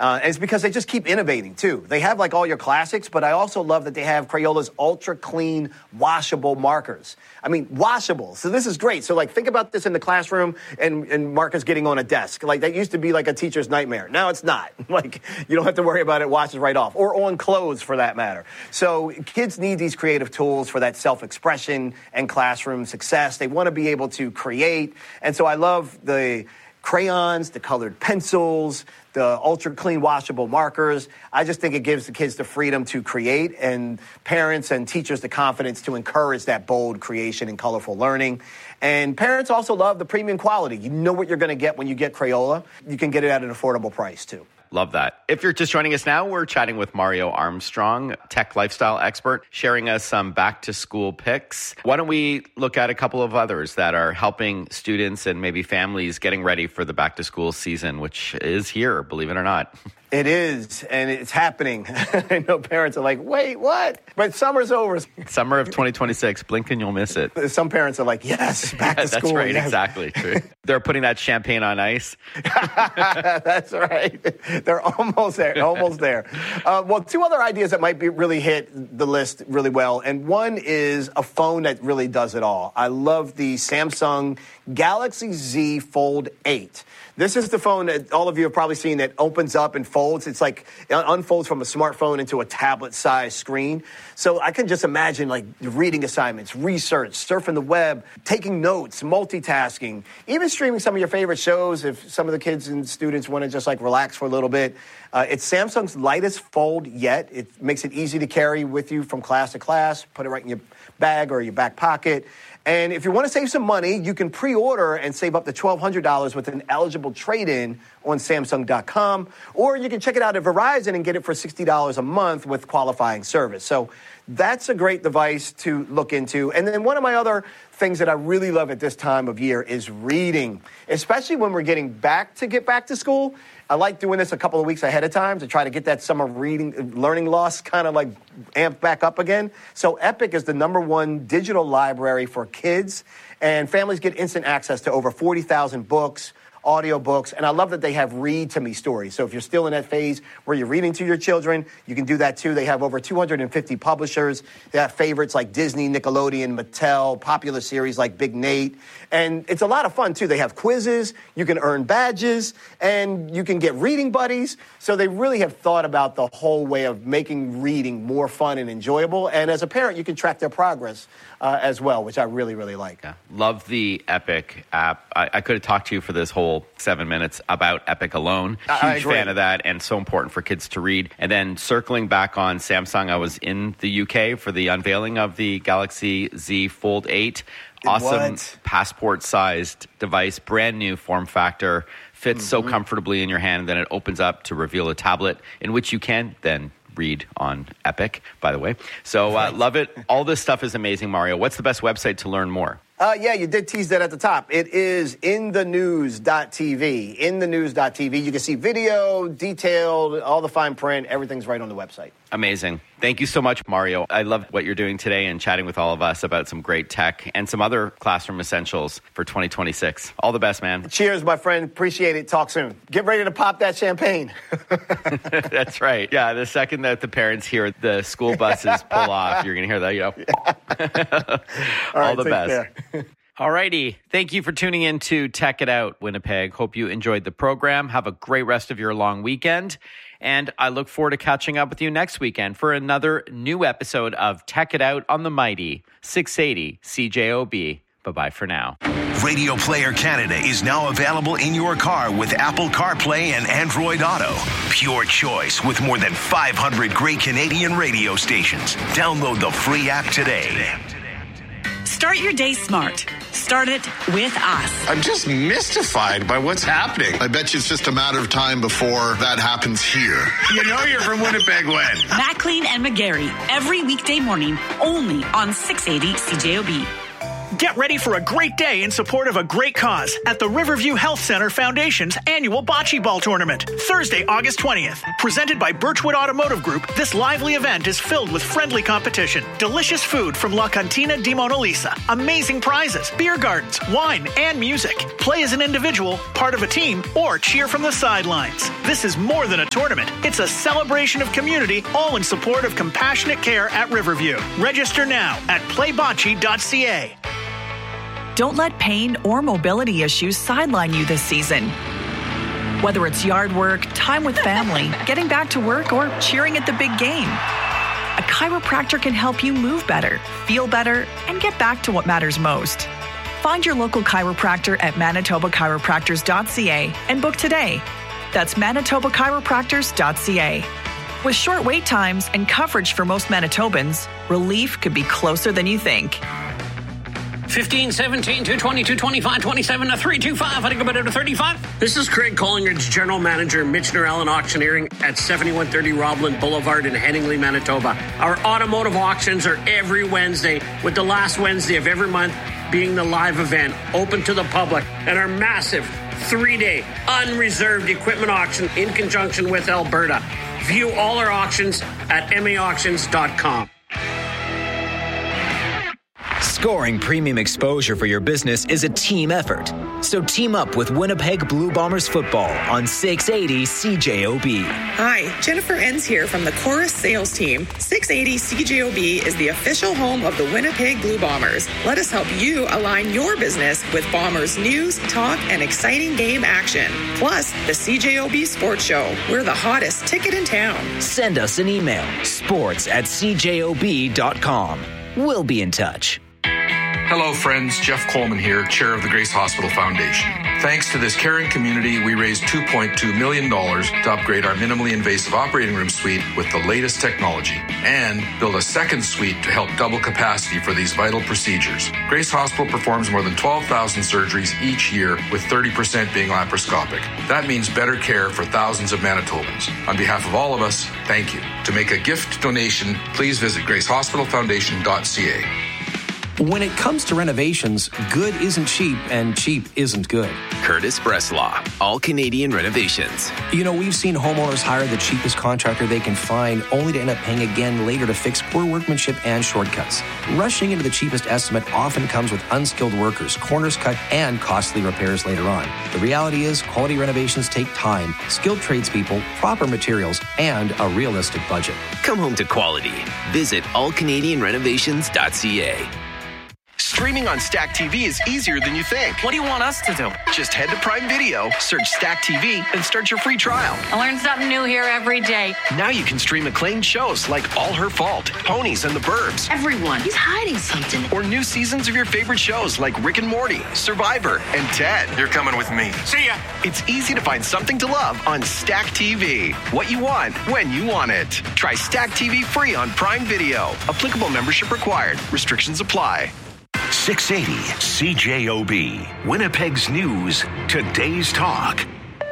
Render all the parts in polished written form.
And it's because they just keep innovating, too. They have, like, all your classics, but I also love that they have Crayola's ultra clean, washable markers. I mean, washable. So this is great. So, like, think about this in the classroom and markers getting on a desk. Like, that used to be, like, a teacher's nightmare. Now it's not. Like, you don't have to worry about it. Washes right off. Or on clothes, for that matter. So kids need these creative tools for that self-expression and classroom success. They want to be able to create. And so I love the crayons, the colored pencils, the ultra clean washable markers. I just think it gives the kids the freedom to create and parents and teachers the confidence to encourage that bold creation and colorful learning. And parents also love the premium quality. You know what you're going to get when you get Crayola. You can get it at an affordable price, too. Love that. If you're just joining us now, we're chatting with Mario Armstrong, tech lifestyle expert, sharing us some back-to-school picks. Why don't we look at a couple of others that are helping students and maybe families getting ready for the back-to-school season, which is here, believe it or not. It is, and it's happening. I know parents are like, wait, what? But summer's over. Summer of 2026, blink and you'll miss it. Some parents are like, yes, back to school. That's right, yes. Exactly. True. They're putting that champagne on ice. That's right. They're almost there, well, two other ideas that might be really hit the list really well, and one is a phone that really does it all. I love the Samsung Galaxy Z Fold 8. This is the phone that all of you have probably seen that opens up and folds. It's like it unfolds from a smartphone into a tablet-sized screen. So I can just imagine like reading assignments, research, surfing the web, taking notes, multitasking, even streaming some of your favorite shows if some of the kids and students want to just like relax for a little bit. It's Samsung's lightest fold yet. It makes it easy to carry with you from class to class. Put it right in your bag or your back pocket. And if you want to save some money, you can pre-order and save up to $1,200 with an eligible trade-in on Samsung.com. Or you can check it out at Verizon and get it for $60 a month with qualifying service. So that's a great device to look into. And then one of my other things that I really love at this time of year is reading, especially when we're getting back to school. I like doing this a couple of weeks ahead of time to try to get that summer learning loss kind of like amped back up again. So Epic is the #1 digital library for kids, and families get instant access to over 40,000 books, audiobooks, and I love that they have read to me stories. So if you're still in that phase where you're reading to your children, you can do that too. They have over 250 publishers. They have favorites like Disney, Nickelodeon, Mattel, popular series like Big Nate. And it's a lot of fun too. They have quizzes, you can earn badges, and you can get reading buddies. So they really have thought about the whole way of making reading more fun and enjoyable. And as a parent, you can track their progress as well, which I really, really like. Yeah. Love the Epic app. I could have talked to you for this whole 7 minutes about Epic alone. Huge fan of that, and so important for kids to read. And then circling back on Samsung, I was in the UK for the unveiling of the Galaxy Z Fold 8. Awesome passport-sized device, brand new form factor, fits so comfortably in your hand, and then it opens up to reveal a tablet in which you can then read on Epic, by the way. So love it. All this stuff is amazing, Mario. What's the best website to learn more? Yeah, you did tease that at the top. It is inthenews.tv. Inthenews.tv. You can see video, detailed, all the fine print. Everything's right on the website. Amazing. Thank you so much, Mario. I love what you're doing today and chatting with all of us about some great tech and some other classroom essentials for 2026. All the best, man. Cheers, my friend. Appreciate it. Talk soon. Get ready to pop that champagne. That's right. Yeah, the second that the parents hear the school buses pull off, you're going to hear that, all the best. All righty. Thank you for tuning in to Tech It Out, Winnipeg. Hope you enjoyed the program. Have a great rest of your long weekend. And I look forward to catching up with you next weekend for another new episode of Tech It Out on the mighty 680 CJOB. Bye-bye for now. Radio Player Canada is now available in your car with Apple CarPlay and Android Auto. Pure choice with more than 500 great Canadian radio stations. Download the free app today. Start your day smart. Start it with us. I'm just mystified by what's happening. I bet you it's just a matter of time before that happens here. You know you're from Winnipeg when? McLean and McGarry, every weekday morning, only on 680 CJOB. Get ready for a great day in support of a great cause at the Riverview Health Center Foundation's annual Bocce Ball Tournament, Thursday, August 20th. Presented by Birchwood Automotive Group, this lively event is filled with friendly competition, delicious food from La Cantina di Mona Lisa, amazing prizes, beer gardens, wine, and music. Play as an individual, part of a team, or cheer from the sidelines. This is more than a tournament. It's a celebration of community, all in support of compassionate care at Riverview. Register now at playbocce.ca. Don't let pain or mobility issues sideline you this season. Whether it's yard work, time with family, getting back to work, or cheering at the big game, a chiropractor can help you move better, feel better, and get back to what matters most. Find your local chiropractor at manitobachiropractors.ca and book today. That's manitobachiropractors.ca. With short wait times and coverage for most Manitobans, relief could be closer than you think. 15, 17, 220, 225, 27, 325. I think about it to 35. This is Craig Collingridge, General Manager, Michener Allen Auctioneering at 7130 Robland Boulevard in Headingley, Manitoba. Our automotive auctions are every Wednesday, with the last Wednesday of every month being the live event, open to the public, and our massive 3-day unreserved equipment auction in conjunction with Alberta. View all our auctions at maauctions.com. Scoring premium exposure for your business is a team effort. So team up with Winnipeg Blue Bombers football on 680 CJOB. Hi, Jennifer Enns here from the Chorus sales team. 680 CJOB is the official home of the Winnipeg Blue Bombers. Let us help you align your business with Bombers news, talk, and exciting game action. Plus, the CJOB Sports Show. We're the hottest ticket in town. Send us an email, sports@cjob.com. We'll be in touch. Hello, friends. Jeff Coleman here, chair of the Grace Hospital Foundation. Thanks to this caring community, we raised $2.2 million to upgrade our minimally invasive operating room suite with the latest technology and build a second suite to help double capacity for these vital procedures. Grace Hospital performs more than 12,000 surgeries each year, with 30% being laparoscopic. That means better care for thousands of Manitobans. On behalf of all of us, thank you. To make a gift donation, please visit gracehospitalfoundation.ca. When it comes to renovations, good isn't cheap and cheap isn't good. Curtis Breslaw, All Canadian Renovations. You know, we've seen homeowners hire the cheapest contractor they can find, only to end up paying again later to fix poor workmanship and shortcuts. Rushing into the cheapest estimate often comes with unskilled workers, corners cut, and costly repairs later on. The reality is, quality renovations take time, skilled tradespeople, proper materials, and a realistic budget. Come home to quality. Visit allcanadianrenovations.ca. Streaming on Stack TV is easier than you think. What do you want us to do? Just head to Prime Video, search Stack TV, and start your free trial. I learn something new here every day. Now you can stream acclaimed shows like All Her Fault, Ponies, and The Burbs. Everyone, he's hiding something. Or new seasons of your favorite shows like Rick and Morty, Survivor, and Ted. You're coming with me. See ya. It's easy to find something to love on Stack TV. What you want, when you want it. Try Stack TV free on Prime Video. Applicable membership required. Restrictions apply. 680 CJOB, Winnipeg's news, today's talk.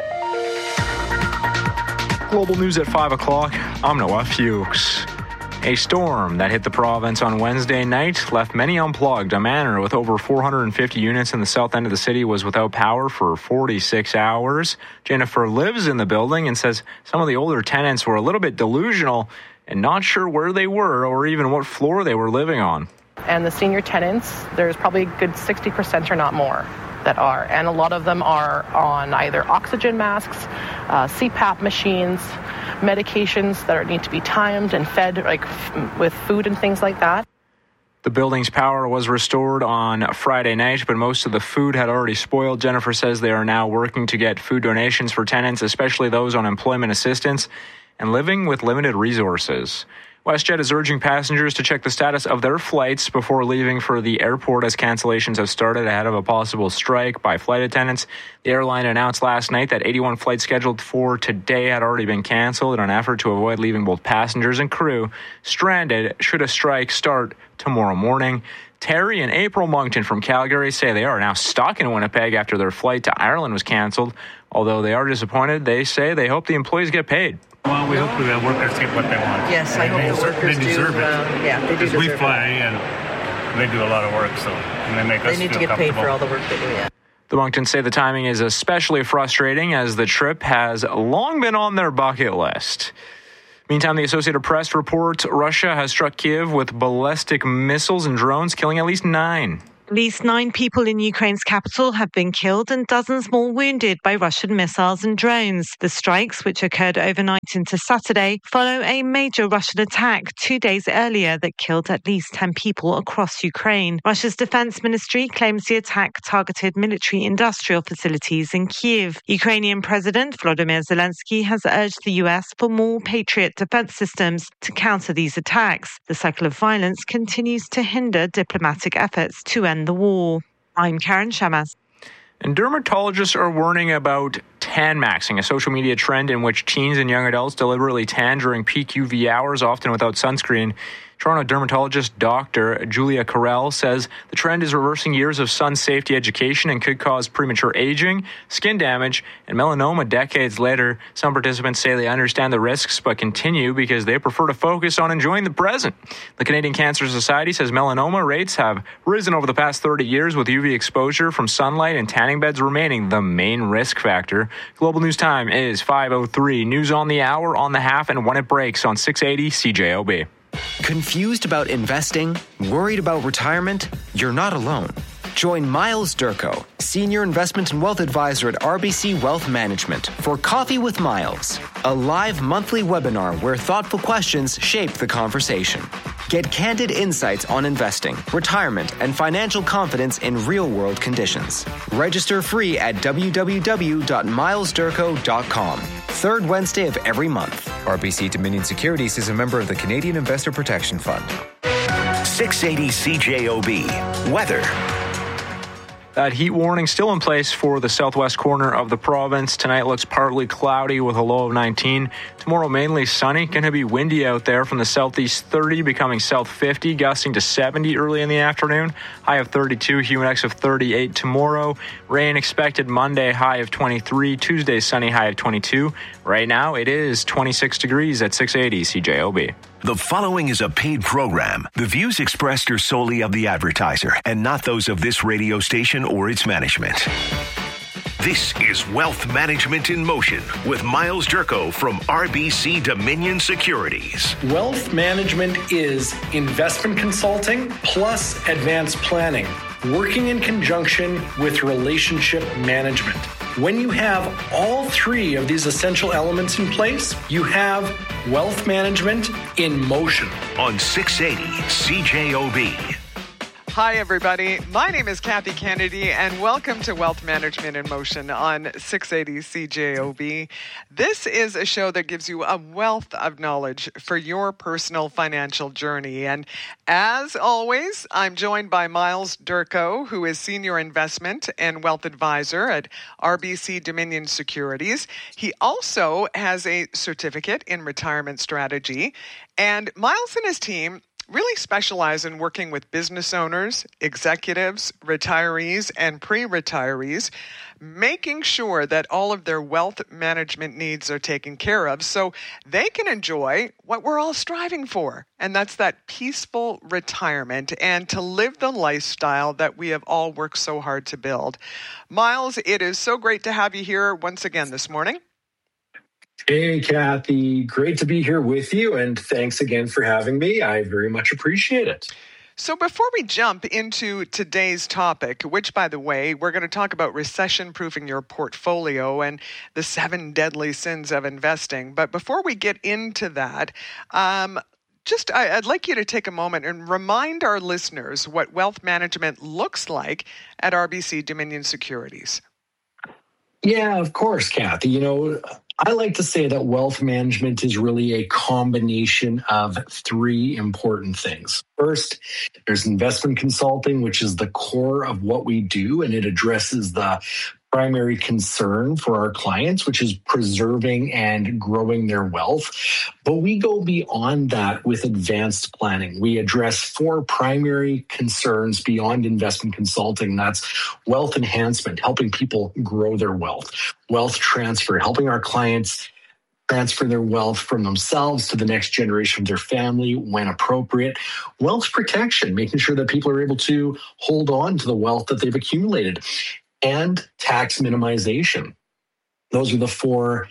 Global news at 5 o'clock. I'm Noah Fuchs. A storm that hit the province on Wednesday night left many unplugged. A manor with over 450 units in the south end of the city was without power for 46 hours. Jennifer lives in the building and says some of the older tenants were a little bit delusional and not sure where they were or even what floor they were living on. And the senior tenants, there's probably a good 60% or not more that are. And a lot of them are on either oxygen masks, CPAP machines, medications that need to be timed and fed like with food and things like that. The building's power was restored on Friday night, but most of the food had already spoiled. Jennifer says they are now working to get food donations for tenants, especially those on employment assistance and living with limited resources. WestJet is urging passengers to check the status of their flights before leaving for the airport as cancellations have started ahead of a possible strike by flight attendants. The airline announced last night that 81 flights scheduled for today had already been canceled in an effort to avoid leaving both passengers and crew stranded should a strike start tomorrow morning. Terry and April Moncton from Calgary say they are now stuck in Winnipeg after their flight to Ireland was canceled. Although they are disappointed, they say they hope the employees get paid. Well, we hope the workers get what they want. Yes, I hope the workers do. They deserve it. Yeah, they do deserve it. We fly, and they do a lot of work, and they make us feel comfortable. They need to get paid for all the work they do, yeah. The Monktons say the timing is especially frustrating as the trip has long been on their bucket list. Meantime, the Associated Press reports Russia has struck Kyiv with ballistic missiles and drones, killing at least 9. At least 9 people in Ukraine's capital have been killed and dozens more wounded by Russian missiles and drones. The strikes, which occurred overnight into Saturday, follow a major Russian attack 2 days earlier that killed at least 10 people across Ukraine. Russia's defense ministry claims the attack targeted military-industrial facilities in Kyiv. Ukrainian President Volodymyr Zelensky has urged the US for more Patriot defense systems to counter these attacks. The cycle of violence continues to hinder diplomatic efforts to end the war. I'm Karen Shamas. And dermatologists are warning about tan maxing, a social media trend in which teens and young adults deliberately tan during peak UV hours, often without sunscreen. Toronto dermatologist Dr. Julia Carell says the trend is reversing years of sun safety education and could cause premature aging, skin damage, and melanoma decades later. Some participants say they understand the risks but continue because they prefer to focus on enjoying the present. The Canadian Cancer Society says melanoma rates have risen over the past 30 years, with UV exposure from sunlight and tanning beds remaining the main risk factor. Global News Time is 5:03. News on the hour, on the half, and when it breaks on 680 CJOB. Confused about investing? Worried about retirement? You're not alone. Join Miles Durko, Senior Investment and Wealth Advisor at RBC Wealth Management, for Coffee with Miles, a live monthly webinar where thoughtful questions shape the conversation. Get candid insights on investing, retirement, and financial confidence in real-world conditions. Register free at www.milesdurko.com. Third Wednesday of every month. RBC Dominion Securities is a member of the Canadian Investor Protection Fund. 680 CJOB. Weather. That heat warning still in place for the southwest corner of the province. Tonight looks partly cloudy with a low of 19. Tomorrow mainly sunny. Going to be windy out there from the southeast 30, becoming south 50, gusting to 70 early in the afternoon. High of 32, humid index of 38 tomorrow. Rain expected Monday, high of 23. Tuesday, sunny, high of 22. Right now it is 26 degrees at 680 CJOB. The following is a paid program. The views expressed are solely of the advertiser and not those of this radio station or its management. This is Wealth Management in Motion with Miles Durko from RBC Dominion Securities. Wealth management is investment consulting plus advanced planning, working in conjunction with relationship management. When you have all 3 of these essential elements in place, you have wealth management in motion. On 680 CJOB. Hi, everybody. My name is Kathy Kennedy, and welcome to Wealth Management in Motion on 680 CJOB. This is a show that gives you a wealth of knowledge for your personal financial journey. And as always, I'm joined by Miles Durko, who is Senior Investment and Wealth Advisor at RBC Dominion Securities. He also has a certificate in retirement strategy. And Miles and his team really specialize in working with business owners, executives, retirees, and pre-retirees, making sure that all of their wealth management needs are taken care of so they can enjoy what we're all striving for. And that's that peaceful retirement and to live the lifestyle that we have all worked so hard to build. Miles, it is so great to have you here once again this morning. Hey, Kathy. Great to be here with you, and thanks again for having me. I very much appreciate it. So before we jump into today's topic, which, by the way, we're going to talk about recession-proofing your portfolio and the 7 deadly sins of investing. But before we get into that, I'd like you to take a moment and remind our listeners what wealth management looks like at RBC Dominion Securities. Yeah, of course, Kathy. I like to say that wealth management is really a combination of 3 important things. First, there's investment consulting, which is the core of what we do, and it addresses the primary concern for our clients, which is preserving and growing their wealth. But we go beyond that with advanced planning. We address 4 primary concerns beyond investment consulting. That's wealth enhancement, helping people grow their wealth, wealth transfer, helping our clients transfer their wealth from themselves to the next generation of their family when appropriate. Wealth protection, making sure that people are able to hold on to the wealth that they've accumulated. And tax minimization. Those are the four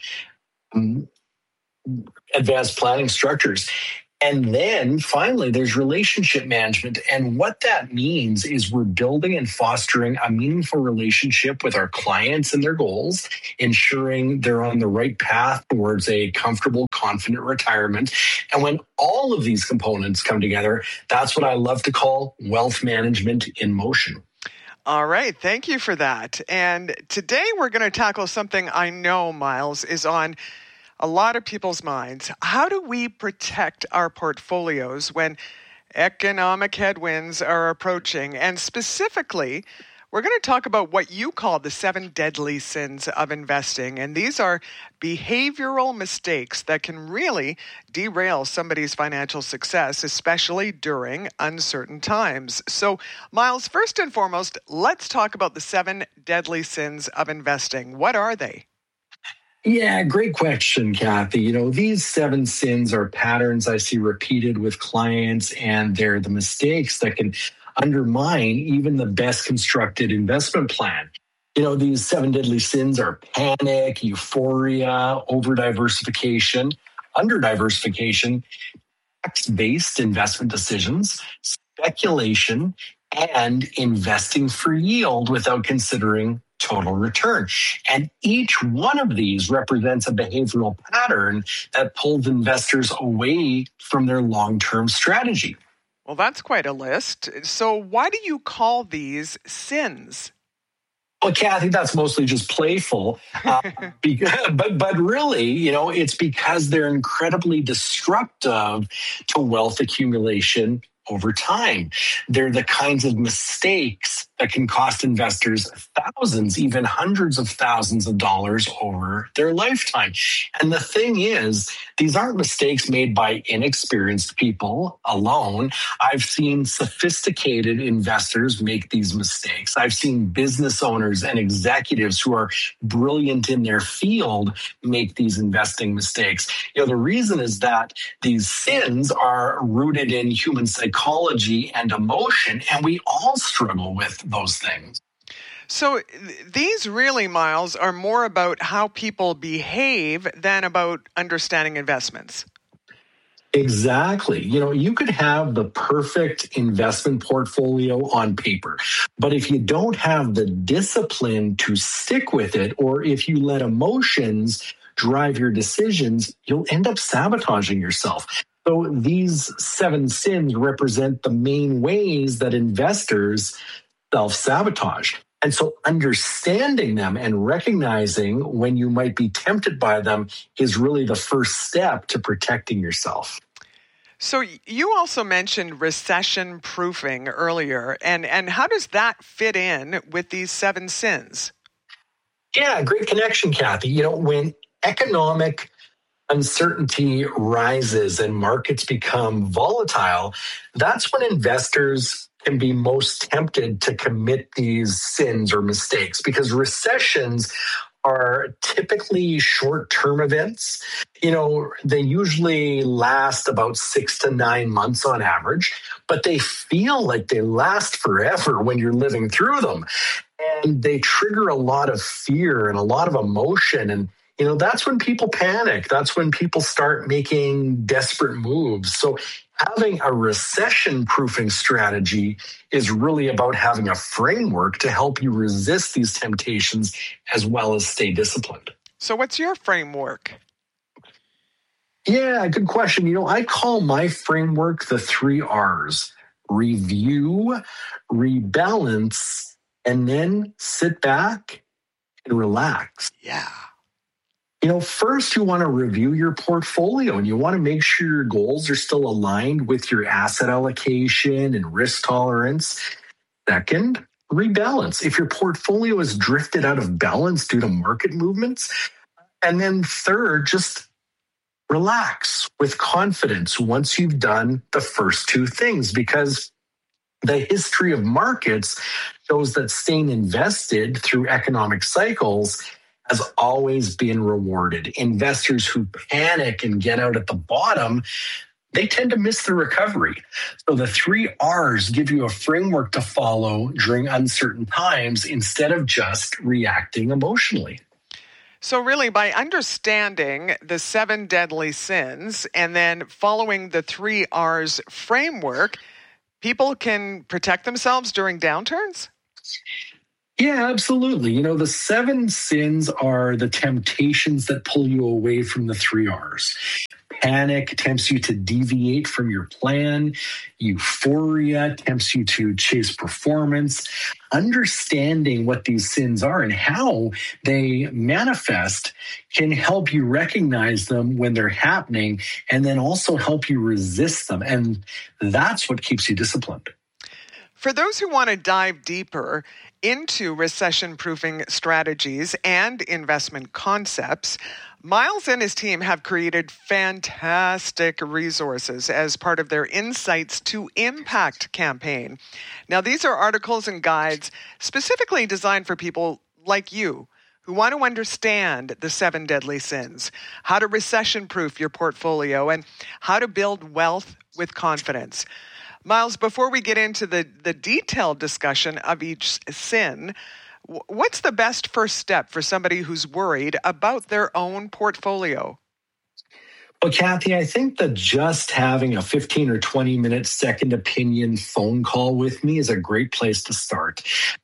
advanced planning structures. And then finally, there's relationship management. And what that means is we're building and fostering a meaningful relationship with our clients and their goals, ensuring they're on the right path towards a comfortable, confident retirement. And when all of these components come together, that's what I love to call wealth management in motion. All right. Thank you for that. And today we're going to tackle something I know, Miles, is on a lot of people's minds. How do we protect our portfolios when economic headwinds are approaching? And specifically, we're going to talk about what you call the 7 deadly sins of investing. And these are behavioral mistakes that can really derail somebody's financial success, especially during uncertain times. So, Miles, first and foremost, let's talk about the 7 deadly sins of investing. What are they? Yeah, great question, Kathy. You know, these 7 sins are patterns I see repeated with clients, and they're the mistakes that can undermine even the best constructed investment plan. You know, these 7 deadly sins are panic, euphoria, over-diversification, under-diversification, tax-based investment decisions, speculation, and investing for yield without considering total return. And each one of these represents a behavioral pattern that pulls investors away from their long-term strategy. Well, that's quite a list. So why do you call these sins? Well, Kathy, that's mostly just playful. But really, you know, it's because they're incredibly destructive to wealth accumulation over time. They're the kinds of mistakes that can cost investors thousands, even hundreds of thousands of dollars over their lifetime. And the thing is, these aren't mistakes made by inexperienced people alone. I've seen sophisticated investors make these mistakes. I've seen business owners and executives who are brilliant in their field make these investing mistakes. You know, the reason is that these sins are rooted in human psychology and emotion, and we all struggle with those things. So these really, Miles, are more about how people behave than about understanding investments. Exactly. You know, you could have the perfect investment portfolio on paper, but if you don't have the discipline to stick with it, or if you let emotions drive your decisions, you'll end up sabotaging yourself. So these 7 sins represent the main ways that investors self-sabotage. And so understanding them and recognizing when you might be tempted by them is really the first step to protecting yourself. So you also mentioned recession proofing earlier. And how does that fit in with these 7 sins? Yeah, great connection, Kathy. You know, when economic uncertainty rises and markets become volatile, that's when investors can be most tempted to commit these sins or mistakes, because recessions are typically short-term events. You know, they usually last about 6 to 9 months on average, but they feel like they last forever when you're living through them. And they trigger a lot of fear and a lot of emotion. And you know, that's when people panic. That's when people start making desperate moves. So having a recession-proofing strategy is really about having a framework to help you resist these temptations as well as stay disciplined. So what's your framework? Yeah, good question. You know, I call my framework the 3 R's: review, rebalance, and then sit back and relax. Yeah. You know, first you want to review your portfolio and you want to make sure your goals are still aligned with your asset allocation and risk tolerance. Second, rebalance. If your portfolio is drifted out of balance due to market movements. And then third, just relax with confidence once you've done the first 2 things, because the history of markets shows that staying invested through economic cycles has always been rewarded. Investors who panic and get out at the bottom, they tend to miss the recovery. So the 3 R's give you a framework to follow during uncertain times instead of just reacting emotionally. So really, by understanding the 7 deadly sins and then following the 3 R's framework, people can protect themselves during downturns? Yeah, absolutely. The 7 sins are the temptations that pull you away from the 3 R's. Panic tempts you to deviate from your plan. Euphoria tempts you to chase performance. Understanding what these sins are and how they manifest can help you recognize them when they're happening and then also help you resist them. And that's what keeps you disciplined. For those who want to dive deeper into recession-proofing strategies and investment concepts, Miles and his team have created fantastic resources as part of their Insights to Impact campaign. Now, these are articles and guides specifically designed for people like you who want to understand the 7 deadly sins, how to recession-proof your portfolio, and how to build wealth with confidence. Miles, before we get into the detailed discussion of each sin, what's the best first step for somebody who's worried about their own portfolio? Well, Kathy, I think that just having a 15 or 20-minute second opinion phone call with me is a great place to start.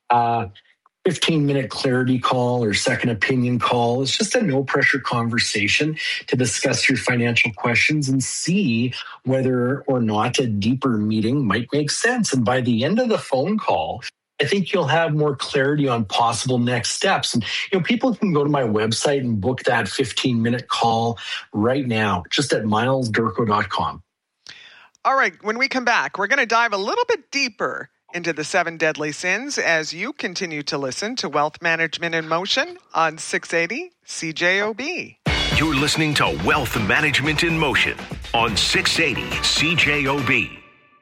15-minute clarity call or second opinion call is just a no-pressure conversation to discuss your financial questions and see whether or not a deeper meeting might make sense. And by the end of the phone call, I think you'll have more clarity on possible next steps. And people can go to my website and book that 15-minute call right now, just at milesderko.com. All right, when we come back, we're going to dive a little bit deeper into the 7 deadly sins as you continue to listen to Wealth Management in Motion on 680 CJOB. You're listening to Wealth Management in Motion on 680 CJOB.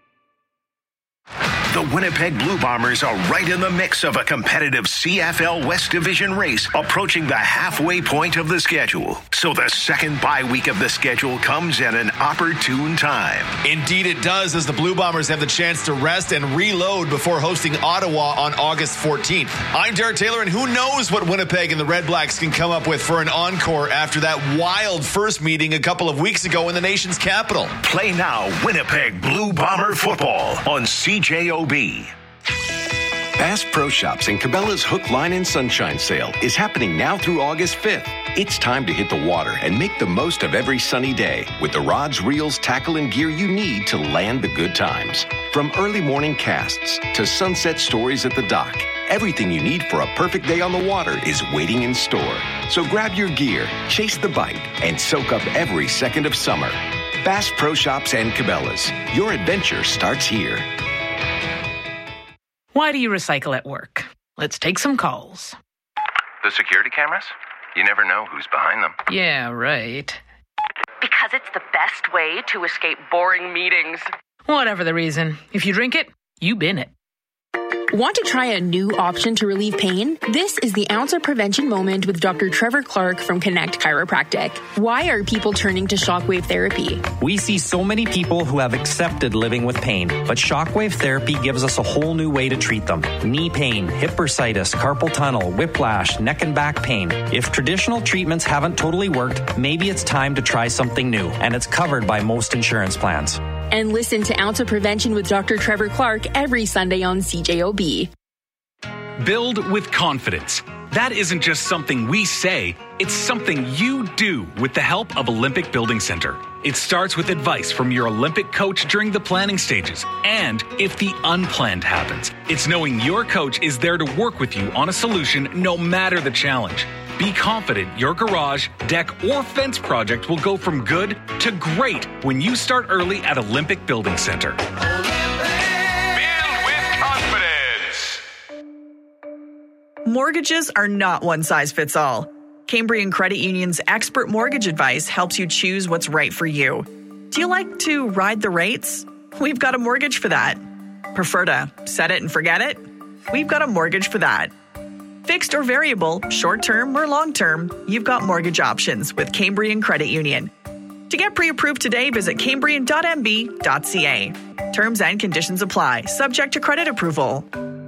The Winnipeg Blue Bombers are right in the mix of a competitive CFL West Division race approaching the halfway point of the schedule. So the second bye week of the schedule comes at an opportune time. Indeed it does, as the Blue Bombers have the chance to rest and reload before hosting Ottawa on August 14th. I'm Derek Taylor, and who knows what Winnipeg and the Red Blacks can come up with for an encore after that wild first meeting a couple of weeks ago in the nation's capital. Play now Winnipeg Blue Bomber football on CJOB. Bass Pro Shops and Cabela's Hook, Line, and Sunshine sale is happening now through August 5th. It's time to hit the water and make the most of every sunny day with the rods, reels, tackle, and gear you need to land the good times. From early morning casts to sunset stories at the dock, everything you need for a perfect day on the water is waiting in store. So grab your gear, chase the bite, and soak up every second of summer. Bass Pro Shops and Cabela's. Your adventure starts here. Why do you recycle at work? Let's take some calls. The security cameras? You never know who's behind them. Yeah, right. Because it's the best way to escape boring meetings. Whatever the reason, if you drink it, you bin it. Want to try a new option to relieve pain? This is the Ounce of Prevention moment with Dr. Trevor Clark from Connect Chiropractic. Why are people turning to shockwave therapy? We see so many people who have accepted living with pain, but shockwave therapy gives us a whole new way to treat them. Knee pain, hip bursitis, carpal tunnel, whiplash, neck and back pain. If traditional treatments haven't totally worked, maybe it's time to try something new, and it's covered by most insurance plans. And listen to Ounce of Prevention with Dr. Trevor Clark every Sunday on CJOB. Build with confidence. That isn't just something we say, it's something you do with the help of Olympic Building Center. It starts with advice from your Olympic coach during the planning stages. And if the unplanned happens, it's knowing your coach is there to work with you on a solution no matter the challenge. Be confident your garage, deck, or fence project will go from good to great when you start early at Olympic Building Center. Mortgages are not one size fits all. Cambrian Credit Union's expert mortgage advice helps you choose what's right for you. Do you like to ride the rates? We've got a mortgage for that. Prefer to set it and forget it? We've got a mortgage for that. Fixed or variable, short-term or long-term, you've got mortgage options with Cambrian Credit Union. To get pre-approved today, visit cambrian.mb.ca. Terms and conditions apply, subject to credit approval.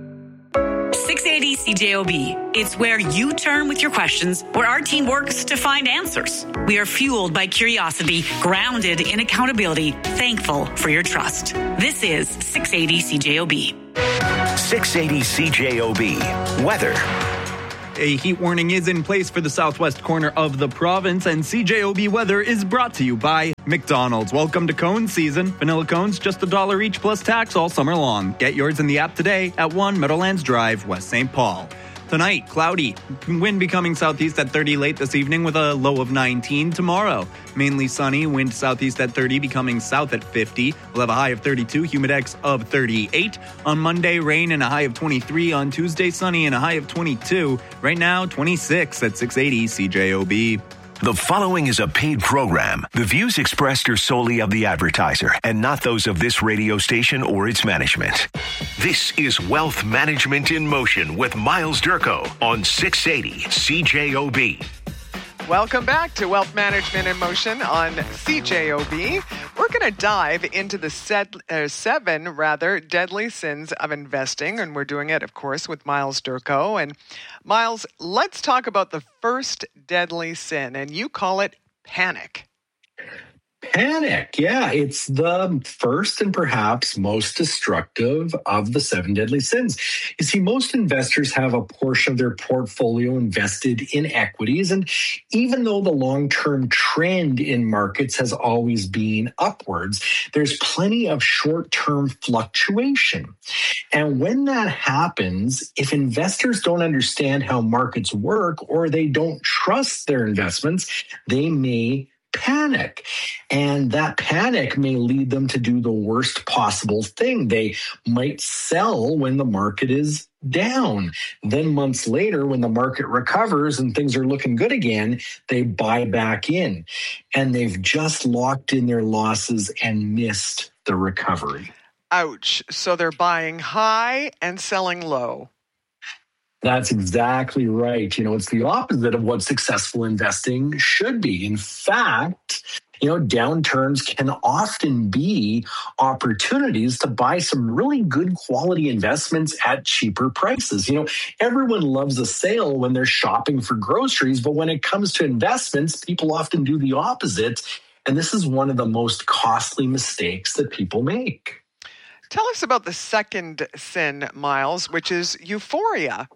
680 CJOB. It's where you turn with your questions, where our team works to find answers. We are fueled by curiosity, grounded in accountability, thankful for your trust. This is 680 CJOB. 680 CJOB. Weather. A heat warning is in place for the southwest corner of the province, and CJOB weather is brought to you by McDonald's. Welcome to cone season. Vanilla cones, just $1 each plus tax all summer long. Get yours in the app today at 1 Meadowlands Drive, West St. Paul. Tonight, cloudy. Wind becoming southeast at 30 late this evening with a low of 19. Tomorrow, mainly sunny. Wind southeast at 30, becoming south at 50. We'll have a high of 32, humidex of 38. On Monday, rain and a high of 23. On Tuesday, sunny and a high of 22. Right now, 26 at 680 CJOB. The following is a paid program. The views expressed are solely of the advertiser and not those of this radio station or its management. This is Wealth Management in Motion with Miles Durko on 680 CJOB. Welcome back to Wealth Management in Motion on CJOB. We're going to dive into the seven deadly sins of investing, and we're doing it, of course, with Miles Durko. And Miles, let's talk about the first deadly sin, and you call it panic. Panic, yeah, it's the first and perhaps most destructive of the 7 deadly sins. You see, most investors have a portion of their portfolio invested in equities, and even though the long-term trend in markets has always been upwards, there's plenty of short-term fluctuation. And when that happens, if investors don't understand how markets work or they don't trust their investments, they may panic. And that panic may lead them to do the worst possible thing. They might sell when the market is down. Then months later, when the market recovers and things are looking good again, they buy back in. And they've just locked in their losses and missed the recovery. Ouch. So they're buying high and selling low. That's exactly right. It's the opposite of what successful investing should be. In fact, downturns can often be opportunities to buy some really good quality investments at cheaper prices. Everyone loves a sale when they're shopping for groceries, but when it comes to investments, people often do the opposite. And this is one of the most costly mistakes that people make. Tell us about the second sin, Miles, which is euphoria.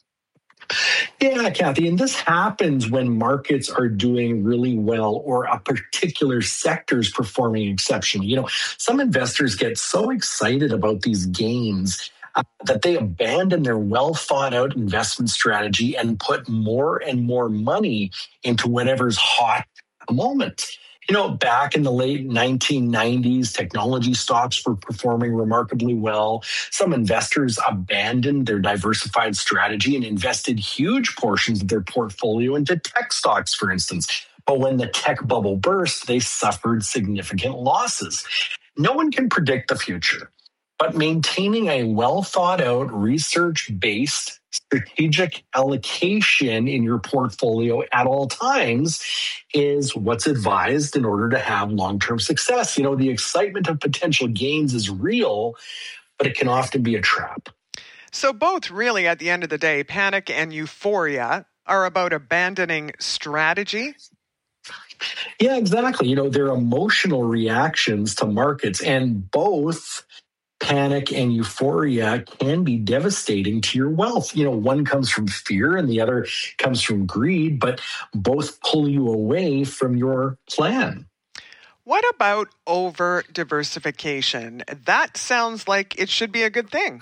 Yeah, Kathy, and this happens when markets are doing really well or a particular sector is performing exceptionally. Some investors get so excited about these gains that they abandon their well-thought-out investment strategy and put more and more money into whatever's hot at the moment. Back in the late 1990s, technology stocks were performing remarkably well. Some investors abandoned their diversified strategy and invested huge portions of their portfolio into tech stocks, for instance. But when the tech bubble burst, they suffered significant losses. No one can predict the future, but maintaining a well-thought-out, research-based strategic allocation in your portfolio at all times is what's advised in order to have long-term success. The excitement of potential gains is real, but it can often be a trap. So both really, at the end of the day, panic and euphoria are about abandoning strategy. Yeah, exactly. They're emotional reactions to markets, and both panic and euphoria can be devastating to your wealth. One comes from fear and the other comes from greed, but both pull you away from your plan. What about over diversification? That sounds like it should be a good thing.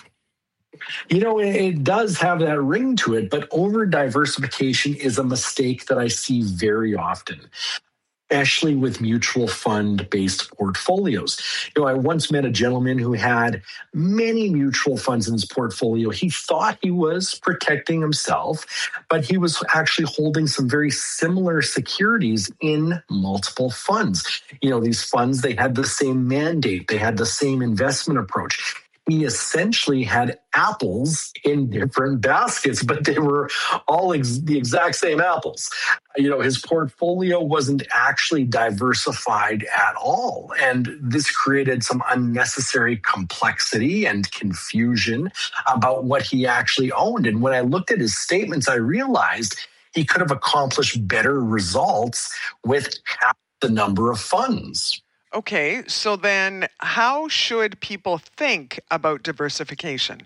It does have that ring to it, but over diversification is a mistake that I see very often, especially with mutual fund-based portfolios. I once met a gentleman who had many mutual funds in his portfolio. He thought he was protecting himself, but he was actually holding some very similar securities in multiple funds. These funds, they had the same mandate. They had the same investment approach. he essentially had apples in different baskets, but they were all the exact same apples. His portfolio wasn't actually diversified at all. And this created some unnecessary complexity and confusion about what he actually owned. And when I looked at his statements, I realized he could have accomplished better results with half the number of funds. Okay, so then how should people think about diversification?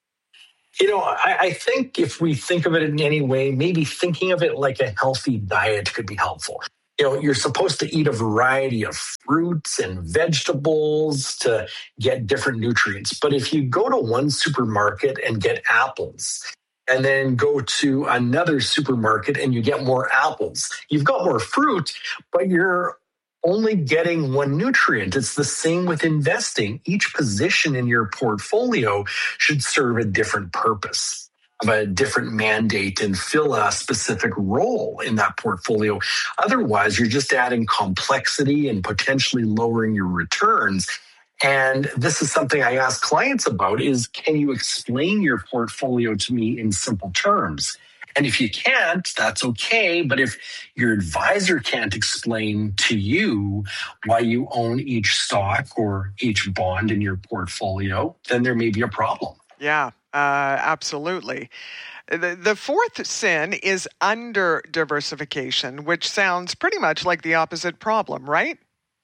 I think if we think of it in any way, maybe thinking of it like a healthy diet could be helpful. You're supposed to eat a variety of fruits and vegetables to get different nutrients. But if you go to one supermarket and get apples, and then go to another supermarket and you get more apples, you've got more fruit, but you're only getting one nutrient. It's the same with investing. Each position in your portfolio should serve a different purpose, have a different mandate, and fill a specific role in that portfolio. Otherwise, you're just adding complexity and potentially lowering your returns. And this is something I ask clients about is, can you explain your portfolio to me in simple terms? And if you can't, that's okay. But if your advisor can't explain to you why you own each stock or each bond in your portfolio, then there may be a problem. Yeah, absolutely. The fourth sin is under diversification, which sounds pretty much like the opposite problem, right?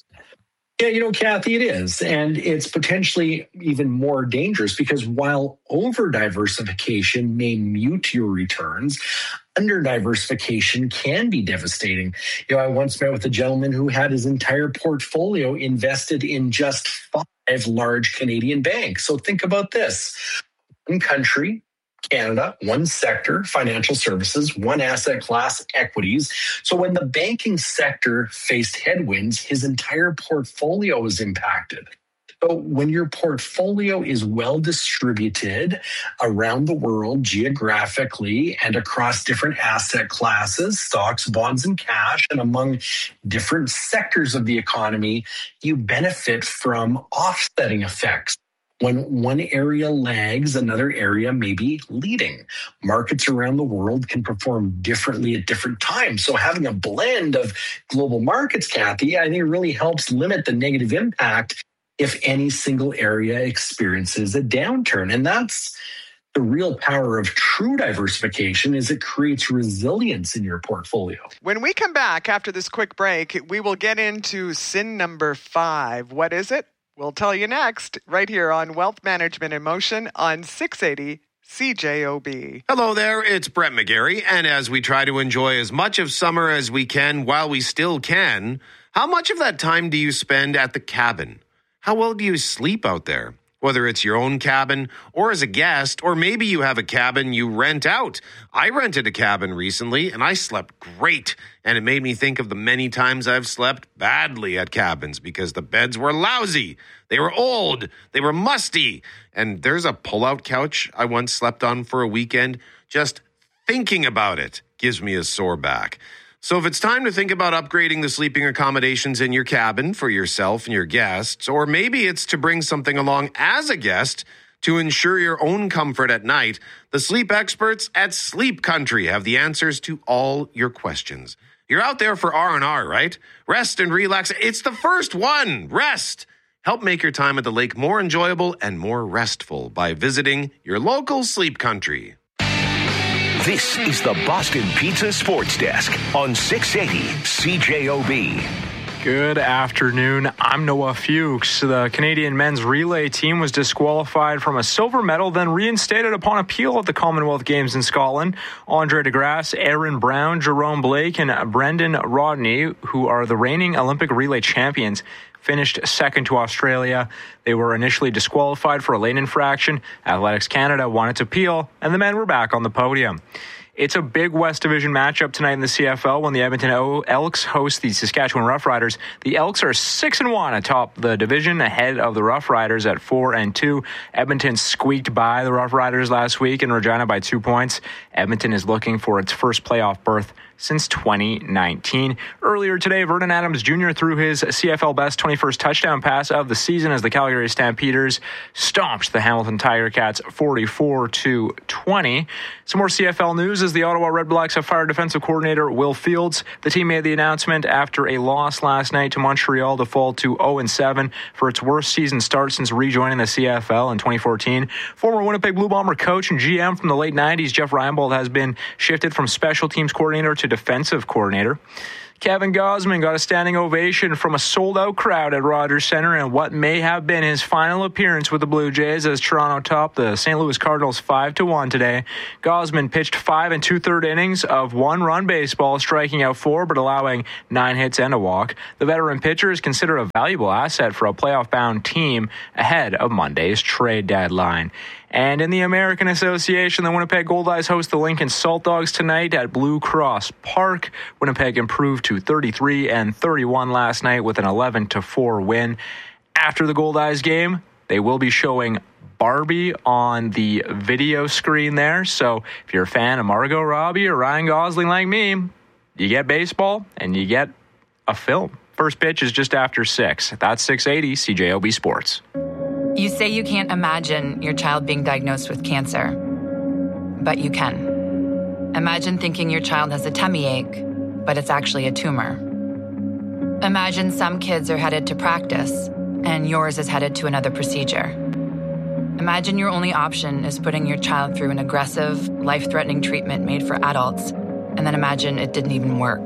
Yeah, Kathy, it is. And it's potentially even more dangerous because while over-diversification may mute your returns, under-diversification can be devastating. I once met with a gentleman who had his entire portfolio invested in just 5 large Canadian banks. So think about this. One country, Canada, one sector, financial services, one asset class, equities. So when the banking sector faced headwinds, his entire portfolio was impacted. So when your portfolio is well distributed around the world geographically and across different asset classes, stocks, bonds, and cash, and among different sectors of the economy, you benefit from offsetting effects. When one area lags, another area may be leading. Markets around the world can perform differently at different times. So having a blend of global markets, Kathy, I think it really helps limit the negative impact if any single area experiences a downturn. And that's the real power of true diversification, is it creates resilience in your portfolio. When we come back after this quick break, we will get into sin number 5. What is it? We'll tell you next, right here on Wealth Management in Motion on 680 CJOB. Hello there, it's Brett McGarry, and as we try to enjoy as much of summer as we can while we still can, how much of that time do you spend at the cabin? How well do you sleep out there? Whether it's your own cabin or as a guest, or maybe you have a cabin you rent out. I rented a cabin recently and I slept great. And it made me think of the many times I've slept badly at cabins because the beds were lousy. They were old. They were musty. And there's a pull-out couch I once slept on for a weekend. Just thinking about it gives me a sore back. So if it's time to think about upgrading the sleeping accommodations in your cabin for yourself and your guests, or maybe it's to bring something along as a guest to ensure your own comfort at night, the sleep experts at Sleep Country have the answers to all your questions. You're out there for R&R, right? Rest and relax. It's the first one. Rest. Help make your time at the lake more enjoyable and more restful by visiting your local Sleep Country. This is the Boston Pizza Sports Desk on 680 CJOB. Good afternoon. I'm Noah Fuchs. The Canadian men's relay team was disqualified from a silver medal, then reinstated upon appeal at the Commonwealth Games in Scotland. Andre DeGrasse, Aaron Brown, Jerome Blake, and Brendan Rodney, who are the reigning Olympic relay champions, finished second to Australia. They were initially disqualified for a lane infraction. Athletics Canada wanted to appeal, and the men were back on the podium. It's a big West Division matchup tonight in the CFL when the Edmonton Elks host the Saskatchewan Roughriders. The Elks are 6-1 atop the division, ahead of the Roughriders at 4-2. Edmonton squeaked by the Roughriders last week in Regina by 2 points. Edmonton is looking for its first playoff berth since 2019. Earlier today, Vernon Adams Jr. threw his CFL best 21st touchdown pass of the season as the Calgary Stampeders stomped the Hamilton Tiger Cats 44-20. Some more CFL news as the Ottawa Redblacks have fired defensive coordinator Will Fields. The team made the announcement after a loss last night to Montreal to fall to 0-7 for its worst season start since rejoining the CFL in 2014. Former Winnipeg Blue Bomber coach and GM from the late 90s, Jeff Reinbold, has been shifted from special teams coordinator to defensive coordinator. Kevin Gausman got a standing ovation from a sold-out crowd at Rogers Centre in what may have been his final appearance with the Blue Jays as Toronto topped the St. Louis Cardinals 5-1 today. Gausman pitched 5 2/3 innings of one-run baseball, striking out 4 but allowing 9 hits and a walk. The veteran pitcher is considered a valuable asset for a playoff-bound team ahead of Monday's trade deadline. And in the American Association, the Winnipeg Goldeyes host the Lincoln Salt Dogs tonight at Blue Cross Park. Winnipeg improved to 33-31 last night with an 11-4 win. After the Goldeyes game, they will be showing Barbie on the video screen there. So if you're a fan of Margot Robbie or Ryan Gosling like me, you get baseball and you get a film. First pitch is just after 6. That's 680 CJOB Sports. You say you can't imagine your child being diagnosed with cancer, but you can. Imagine thinking your child has a tummy ache, but it's actually a tumor. Imagine some kids are headed to practice, and yours is headed to another procedure. Imagine your only option is putting your child through an aggressive, life-threatening treatment made for adults, and then imagine it didn't even work.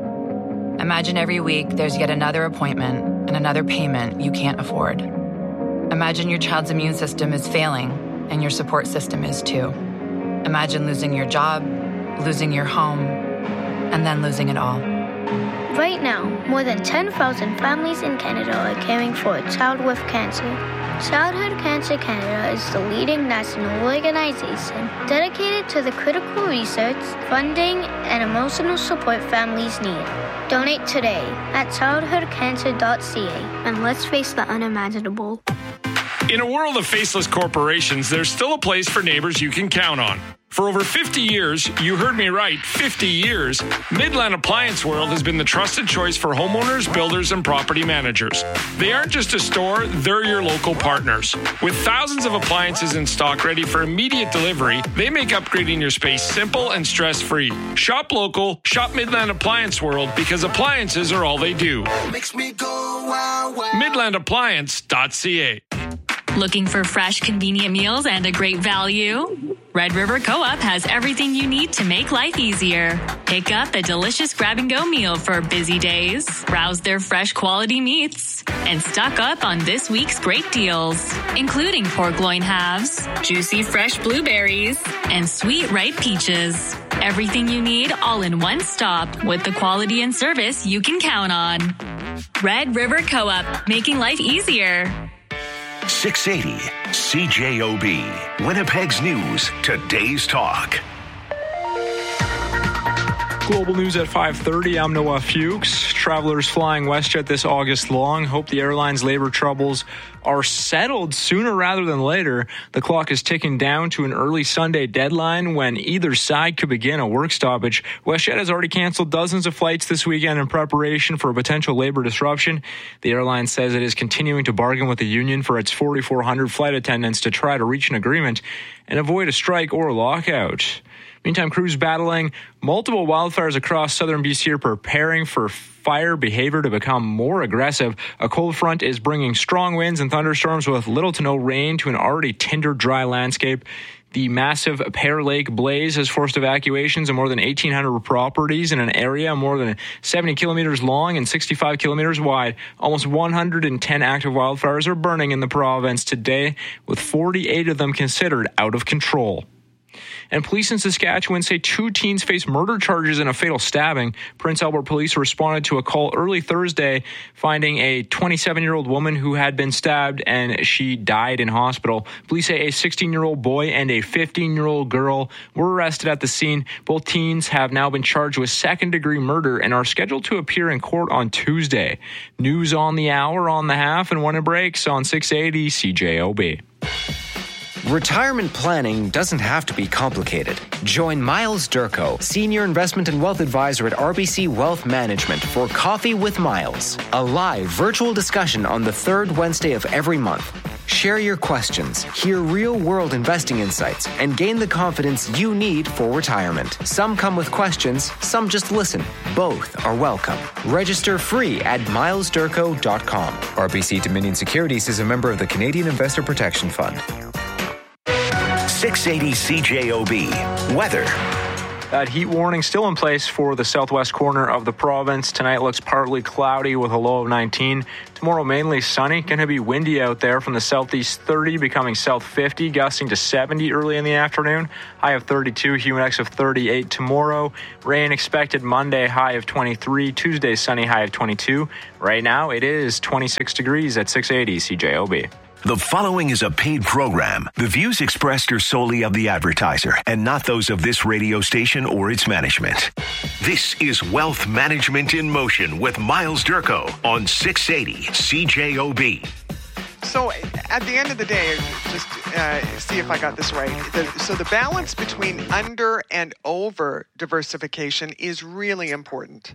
Imagine every week there's yet another appointment and another payment you can't afford. Imagine your child's immune system is failing, and your support system is too. Imagine losing your job, losing your home, and then losing it all. Right now, more than 10,000 families in Canada are caring for a child with cancer. Childhood Cancer Canada is the leading national organization dedicated to the critical research, funding, and emotional support families need. Donate today at childhoodcancer.ca, and let's face the unimaginable. In a world of faceless corporations, there's still a place for neighbors you can count on. For over 50 years, you heard me right, 50 years, Midland Appliance World has been the trusted choice for homeowners, builders, and property managers. They aren't just a store, they're your local partners. With thousands of appliances in stock ready for immediate delivery, they make upgrading your space simple and stress-free. Shop local, shop Midland Appliance World, because appliances are all they do. Makes me go wow, wow. MidlandAppliance.ca. Looking for fresh, convenient meals and a great value? Red River Co-op has everything you need to make life easier. Pick up a delicious grab-and-go meal for busy days, browse their fresh quality meats, and stock up on this week's great deals, including pork loin halves, juicy fresh blueberries, and sweet ripe peaches. Everything you need all in one stop with the quality and service you can count on. Red River Co-op, making life easier. 680 CJOB, Winnipeg's News, today's talk. Global news at 5:30. I'm Noah Fuchs. Travelers flying WestJet this August long hope the airline's labor troubles are settled sooner rather than later. The clock is ticking down to an early Sunday deadline when either side could begin a work stoppage. WestJet has already canceled dozens of flights this weekend in preparation for a potential labor disruption. The airline says it is continuing to bargain with the union for its 4,400 flight attendants to try to reach an agreement and avoid a strike or a lockout. Meantime, crews battling multiple wildfires across southern BC are preparing for fire behavior to become more aggressive. A cold front is bringing strong winds and thunderstorms with little to no rain to an already tinder dry landscape. The massive Pear Lake blaze has forced evacuations of more than 1,800 properties in an area more than 70 kilometers long and 65 kilometers wide. Almost 110 active wildfires are burning in the province today, with 48 of them considered out of control. And police in Saskatchewan say 2 teens face murder charges in a fatal stabbing. Prince Albert police responded to a call early Thursday, finding a 27-year-old woman who had been stabbed and she died in hospital. Police say a 16-year-old boy and a 15-year-old girl were arrested at the scene. Both teens have now been charged with second-degree murder and are scheduled to appear in court on Tuesday. News on the hour, on the half, and when it breaks on 680 CJOB. Retirement planning doesn't have to be complicated. Join Miles Durko, Senior Investment and Wealth Advisor at RBC Wealth Management for Coffee with Miles, a live virtual discussion on the third Wednesday of every month. Share your questions, hear real-world investing insights, and gain the confidence you need for retirement. Some come with questions, some just listen. Both are welcome. Register free at milesdurko.com. RBC Dominion Securities is a member of the Canadian Investor Protection Fund. 680 CJOB. Weather. That heat warning still in place for the southwest corner of the province. Tonight looks partly cloudy with a low of 19. Tomorrow mainly sunny. Going to be windy out there from the southeast 30, becoming south 50, gusting to 70 early in the afternoon. High of 32, humidex of 38 tomorrow. Rain expected Monday, high of 23. Tuesday, sunny, high of 22. Right now it is 26 degrees at 680 CJOB. The following is a paid program. The views expressed are solely of the advertiser and not those of this radio station or its management. This is Wealth Management in Motion with Miles Durko on 680 CJOB. So at the end of the day, just see if I got this right. So the balance between under and over diversification is really important.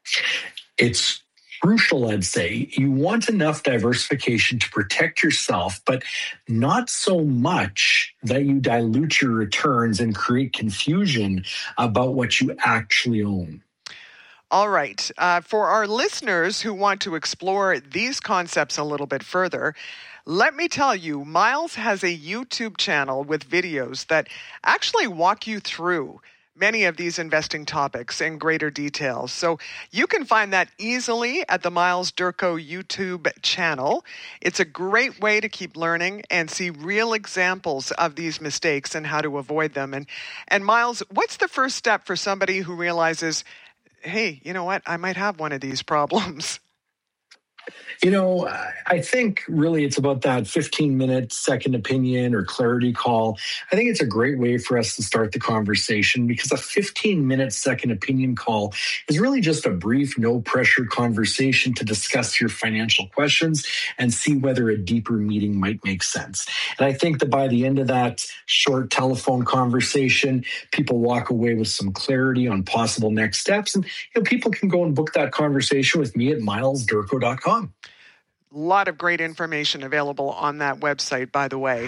It's crucial, I'd say. You want enough diversification to protect yourself, but not so much that you dilute your returns and create confusion about what you actually own. All right. For our listeners who want to explore these concepts a little bit further, let me tell you, Miles has a YouTube channel with videos that actually walk you through many of these investing topics in greater detail. So you can find that easily at the Miles Durko YouTube channel. It's a great way to keep learning and see real examples of these mistakes and how to avoid them. And Miles, what's the first step for somebody who realizes, hey, you know what, I might have one of these problems? You know, I think really it's about that 15-minute second opinion or clarity call. I think it's a great way for us to start the conversation because a 15-minute second opinion call is really just a brief, no-pressure conversation to discuss your financial questions and see whether a deeper meeting might make sense. And I think that by the end of that short telephone conversation, people walk away with some clarity on possible next steps. And people can go and book that conversation with me at milesdurko.com. A lot of great information available on that website, by the way.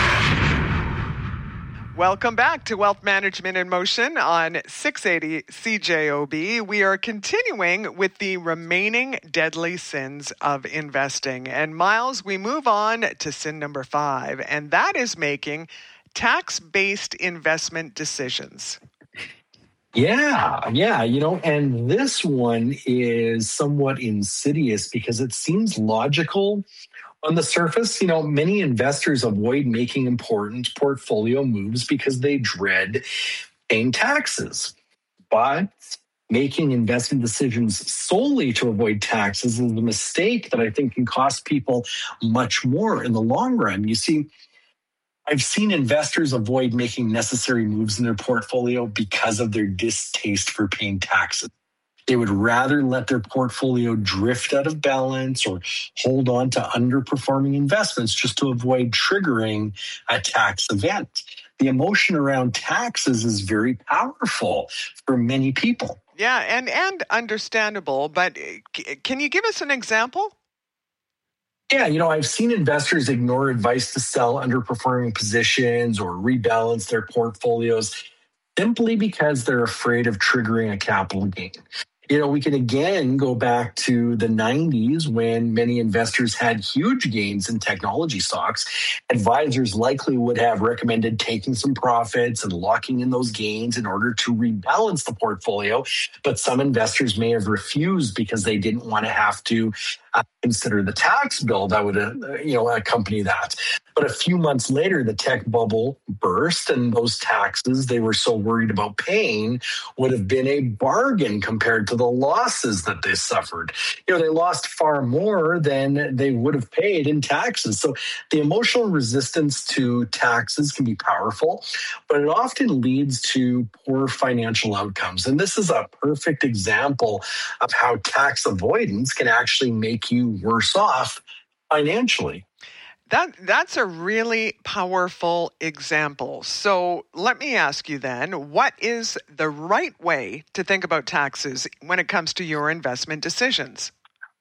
Welcome back to Wealth Management in Motion on 680 CJOB. We are continuing with the remaining deadly sins of investing. And Miles, we move on to sin number 5, and that is making tax-based investment decisions. Yeah, and this one is somewhat insidious because it seems logical on the surface. Many investors avoid making important portfolio moves because they dread paying taxes. But making investment decisions solely to avoid taxes is a mistake that I think can cost people much more in the long run. You see, I've seen investors avoid making necessary moves in their portfolio because of their distaste for paying taxes. They would rather let their portfolio drift out of balance or hold on to underperforming investments just to avoid triggering a tax event. The emotion around taxes is very powerful for many people. Yeah, and understandable, but can you give us an example? Yeah, I've seen investors ignore advice to sell underperforming positions or rebalance their portfolios simply because they're afraid of triggering a capital gain. We can again go back to the 90s when many investors had huge gains in technology stocks. Advisors likely would have recommended taking some profits and locking in those gains in order to rebalance the portfolio. But some investors may have refused because they didn't want to have to consider the tax bill that would accompany that. But But a few months later, the tech bubble burst, and those taxes they were so worried about paying would have been a bargain compared to the losses that they suffered. They lost far more than they would have paid in taxes. So the emotional resistance to taxes can be powerful, but it often leads to poor financial outcomes. And this is a perfect example of how tax avoidance can actually make you worse off financially. That's a really powerful example. So let me ask you then, what is the right way to think about taxes when it comes to your investment decisions?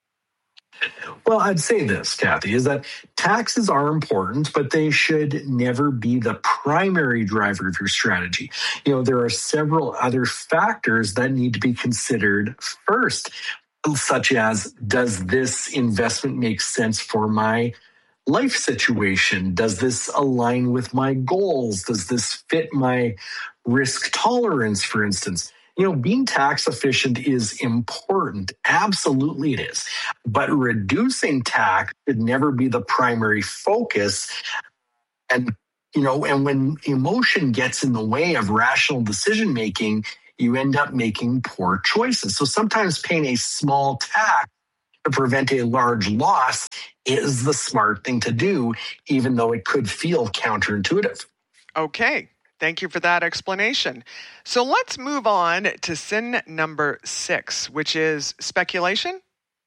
Well, I'd say this, Kathy, is that taxes are important, but they should never be the primary driver of your strategy. There are several other factors that need to be considered first, such as, does this investment make sense for my life situation? Does this align with my goals? Does this fit my risk tolerance, for instance? Being tax efficient is important. Absolutely it is. But reducing tax should never be the primary focus. And when emotion gets in the way of rational decision making, you end up making poor choices. So sometimes paying a small tax to prevent a large loss is the smart thing to do, even though it could feel counterintuitive. Okay. Thank you for that explanation. So let's move on to sin number 6, which is speculation.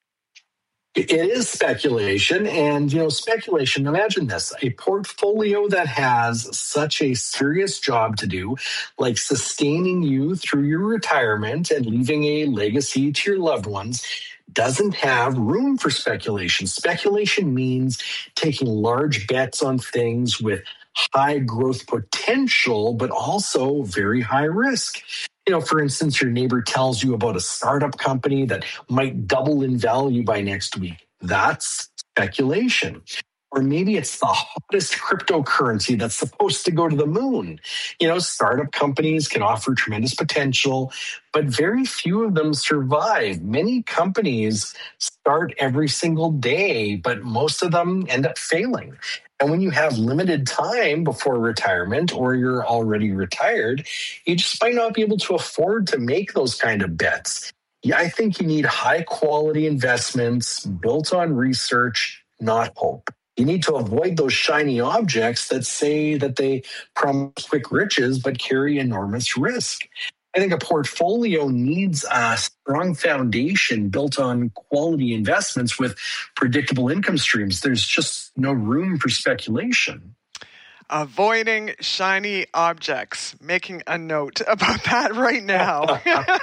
It is speculation. And, speculation, imagine this, a portfolio that has such a serious job to do, like sustaining you through your retirement and leaving a legacy to your loved ones, doesn't have room for speculation. Speculation means taking large bets on things with high growth potential, but also very high risk. For instance, your neighbor tells you about a startup company that might double in value by next week. That's speculation. Or maybe it's the hottest cryptocurrency that's supposed to go to the moon. Startup companies can offer tremendous potential, but very few of them survive. Many companies start every single day, but most of them end up failing. And when you have limited time before retirement or you're already retired, you just might not be able to afford to make those kind of bets. I think you need high quality investments built on research, not hope. You need to avoid those shiny objects that say that they promise quick riches but carry enormous risk. I think a portfolio needs a strong foundation built on quality investments with predictable income streams. There's just no room for speculation. Avoiding shiny objects. Making a note about that right now.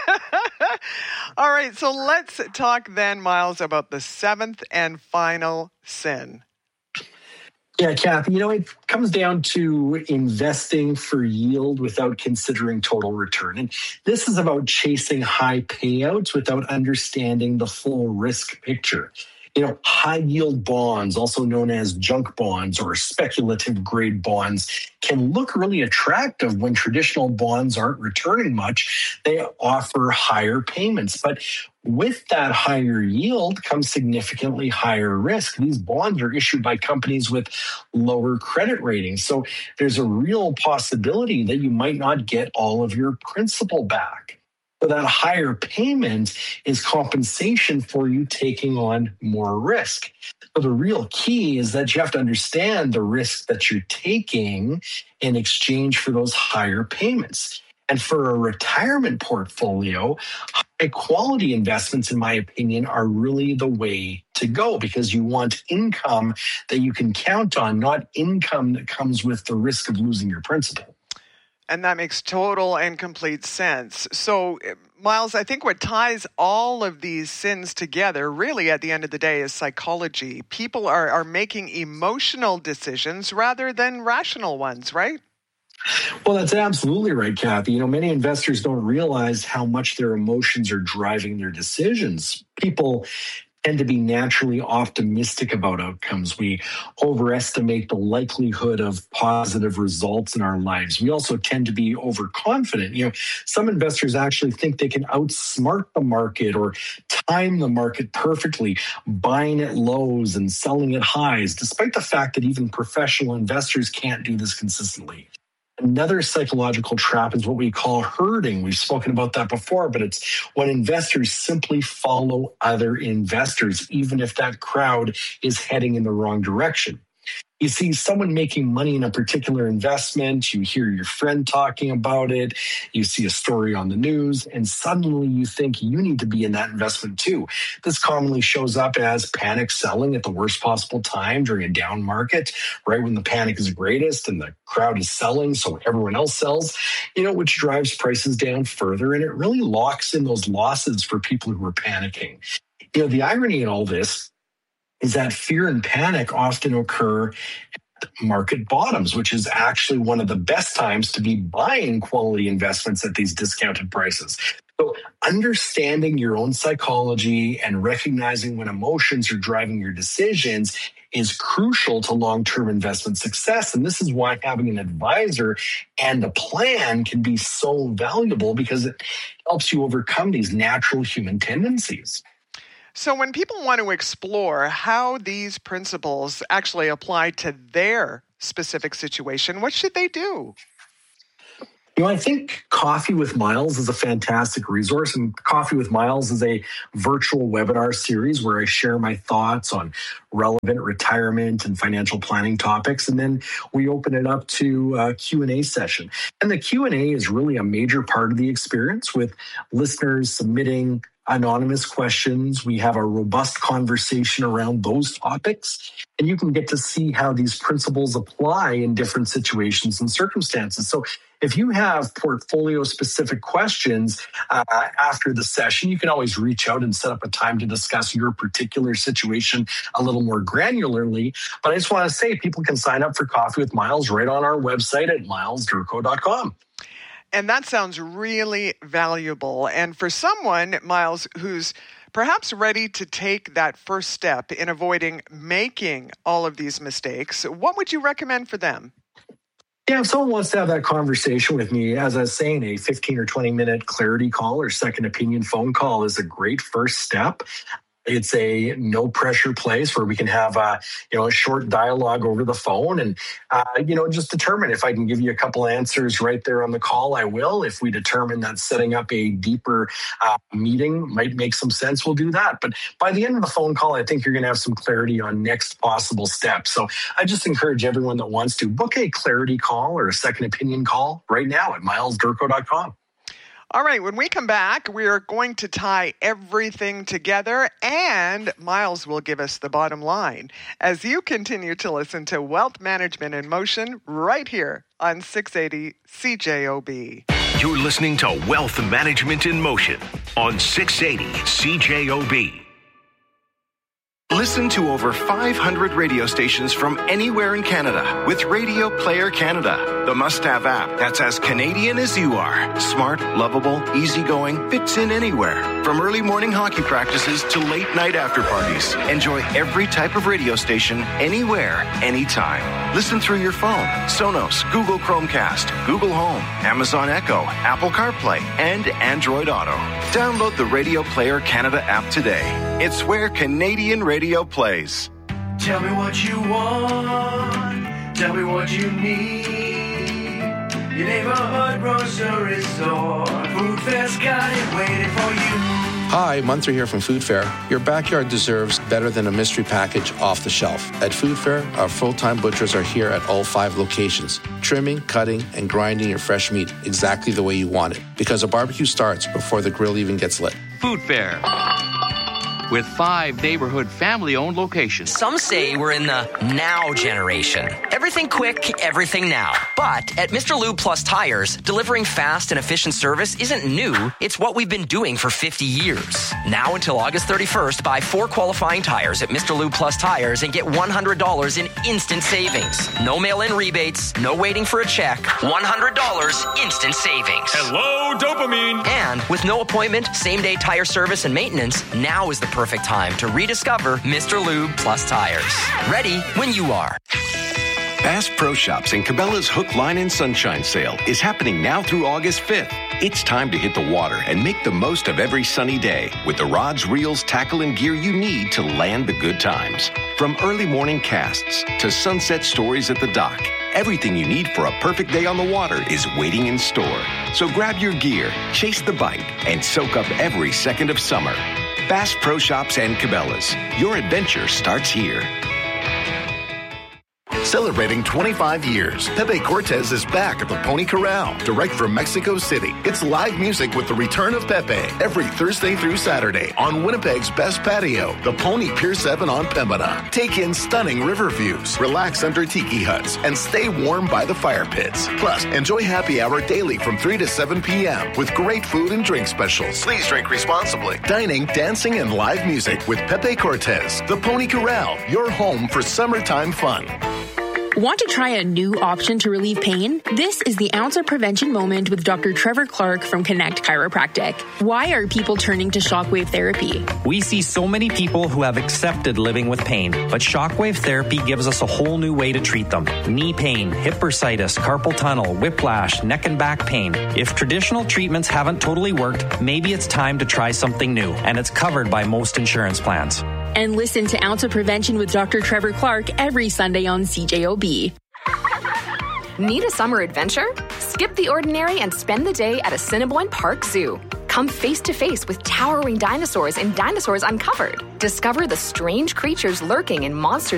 All right, so let's talk then, Miles, about the 7th and final sin. Yeah, Kathy, it comes down to investing for yield without considering total return. And this is about chasing high payouts without understanding the full risk picture. High yield bonds, also known as junk bonds or speculative grade bonds, can look really attractive when traditional bonds aren't returning much. They offer higher payments, but with that higher yield comes significantly higher risk. These bonds are issued by companies with lower credit ratings. So there's a real possibility that you might not get all of your principal back. So that higher payment is compensation for you taking on more risk. So the real key is that you have to understand the risk that you're taking in exchange for those higher payments. And for a retirement portfolio, high quality investments, in my opinion, are really the way to go because you want income that you can count on, not income that comes with the risk of losing your principal. And that makes total and complete sense. So, Miles, I think what ties all of these sins together, really at the end of the day, is psychology. People are making emotional decisions rather than rational ones, right? Well, that's absolutely right, Kathy. Many investors don't realize how much their emotions are driving their decisions. People tend to be naturally optimistic about outcomes. We overestimate the likelihood of positive results in our lives. We also tend to be overconfident. Some investors actually think they can outsmart the market or time the market perfectly, buying at lows and selling at highs, despite the fact that even professional investors can't do this consistently. Another psychological trap is what we call herding. We've spoken about that before, but it's when investors simply follow other investors, even if that crowd is heading in the wrong direction. You see someone making money in a particular investment, you hear your friend talking about it, you see a story on the news, and suddenly you think you need to be in that investment too. This commonly shows up as panic selling at the worst possible time during a down market, right when the panic is greatest and the crowd is selling, so everyone else sells, which drives prices down further, and it really locks in those losses for people who are panicking. The irony in all this is that fear and panic often occur at market bottoms, which is actually one of the best times to be buying quality investments at these discounted prices. So understanding your own psychology and recognizing when emotions are driving your decisions is crucial to long-term investment success. And this is why having an advisor and a plan can be so valuable, because it helps you overcome these natural human tendencies. So when people want to explore how these principles actually apply to their specific situation, what should they do? I think Coffee with Miles is a fantastic resource, and Coffee with Miles is a virtual webinar series where I share my thoughts on relevant retirement and financial planning topics, and then we open it up to a Q&A session. And the Q&A is really a major part of the experience, with listeners submitting anonymous questions. We have a robust conversation around those topics, and you can get to see how these principles apply in different situations and circumstances. So if you have portfolio-specific questions after the session, you can always reach out and set up a time to discuss your particular situation a little more granularly. But I just want to say people can sign up for Coffee with Miles right on our website at milesdurko.com. And that sounds really valuable. And for someone, Miles, who's perhaps ready to take that first step in avoiding making all of these mistakes, what would you recommend for them? Yeah, if someone wants to have that conversation with me, as I was saying, a 15 or 20-minute clarity call or second opinion phone call is a great first step. It's a no-pressure place where we can have a short dialogue over the phone and, just determine if I can give you a couple answers right there on the call, I will. If we determine that setting up a deeper meeting might make some sense, we'll do that. But by the end of the phone call, I think you're going to have some clarity on next possible steps. So I just encourage everyone that wants to book a clarity call or a second opinion call right now at milesdurko.com. All right, when we come back, we are going to tie everything together, and Miles will give us the bottom line as you continue to listen to Wealth Management in Motion right here on 680 CJOB. You're listening to Wealth Management in Motion on 680 CJOB. Listen to over 500 radio stations from anywhere in Canada with Radio Player Canada, the must-have app that's as Canadian as you are. Smart, lovable, easygoing, fits in anywhere. From early morning hockey practices to late night after parties. Enjoy every type of radio station, anywhere, anytime. Listen through your phone, Sonos, Google Chromecast, Google Home, Amazon Echo, Apple CarPlay, and Android Auto. Download the Radio Player Canada app today. It's where Canadian radio plays. Tell me what you want. Tell me what you need. Your neighborhood grocery store. Food Fair's got it waiting for you. Hi, Munter here from Food Fair. Your backyard deserves better than a mystery package off the shelf. At Food Fair, our full-time butchers are here at all 5 locations, trimming, cutting, and grinding your fresh meat exactly the way you want it. Because a barbecue starts before the grill even gets lit. Food Fair. With 5 neighborhood family-owned locations. Some say we're in the now generation. Everything quick, everything now. But at Mr. Lube Plus Tires, delivering fast and efficient service isn't new. It's what we've been doing for 50 years. Now until August 31st, buy 4 qualifying tires at Mr. Lube Plus Tires and get $100 in instant savings. No mail-in rebates, no waiting for a check. $100 instant savings. Hello, dopamine. And with no appointment, same-day tire service and maintenance, now is the perfect time to rediscover Mr. Lube Plus tires. Ready when you are. Bass Pro Shops and Cabela's Hook, Line, and Sunshine sale is happening now through August 5th. It's time to hit the water and make the most of every sunny day with the rods, reels, tackle, and gear you need to land the good times. From early morning casts to sunset stories at the dock, everything you need for a perfect day on the water is waiting in store. So grab your gear, chase the bite, and soak up every second of summer. Bass Pro Shops and Cabela's. Your adventure starts here. Celebrating 25 years, Pepe Cortez is back at the Pony Corral, direct from Mexico City. It's live music with the return of Pepe every Thursday through Saturday on Winnipeg's best patio, the Pony Pier 7 on Pembina. Take in stunning river views, relax under tiki huts, and stay warm by the fire pits. Plus, enjoy happy hour daily from 3 to 7 p.m. with great food and drink specials. Please drink responsibly. Dining, dancing, and live music with Pepe Cortez. The Pony Corral, your home for summertime fun. Want to try a new option to relieve pain? This is the Ounce of Prevention Moment with Dr. Trevor Clark from Connect Chiropractic. Why are people turning to shockwave therapy? We see so many people who have accepted living with pain, but shockwave therapy gives us a whole new way to treat them. Knee pain, hip bursitis, carpal tunnel, whiplash, neck and back pain. If traditional treatments haven't totally worked, maybe it's time to try something new, and it's covered by most insurance plans. And listen to Ounce of Prevention with Dr. Trevor Clark every Sunday on CJOB. Need a summer adventure? Skip the ordinary and spend the day at Assiniboine Park Zoo. Come face to face with towering dinosaurs in Dinosaurs Uncovered. Discover the strange creatures lurking in monsters